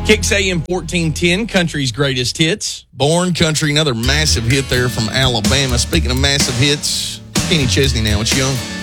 Kicks AM 1410, country's greatest hits. Born Country, another massive hit there from Alabama. Speaking of massive hits, Kenny Chesney now. It's young.